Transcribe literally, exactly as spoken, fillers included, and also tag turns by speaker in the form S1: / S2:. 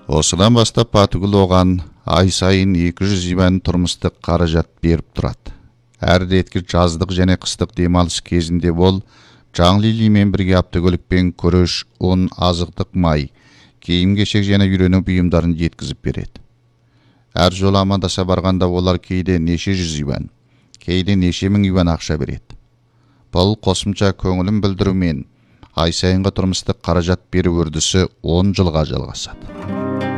S1: Осыдан бастап Батыгүл оған ай сайын екі жүз иван тұрмыстық қаражат беріп тұрады. Әр реткі жаздық және қыстық демалыс кезінде ол Жаңлилимен бірге автокөлікпен күріш, ұн, азықтық май, киім-кешек және үйрену бұйымдарын жеткізіп береді. Әр жолы амандаса барғанда олар кейде неше жүз иван, кейде неше мың иван ақша береді. Бұл қосымша көңілін білдірумен ай сайынғы тұрмыстық қаражат беру үрдісі он жылға жалғасады.